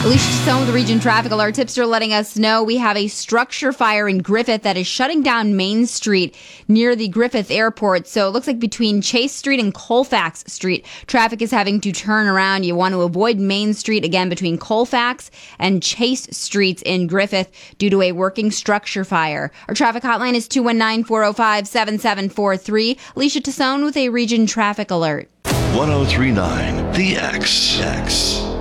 Alicia Tassone with the Region Traffic Alert. Tipster letting us know we have a structure fire in Griffith that is shutting down Main Street near the Griffith Airport. So it looks like between Chase Street and Colfax Street, traffic is having to turn around. You want to avoid Main Street, again, between Colfax and Chase Streets in Griffith due to a working structure fire. Our traffic hotline is 219-405-7743. Alicia Tassone with a Region Traffic Alert. 1039 The X.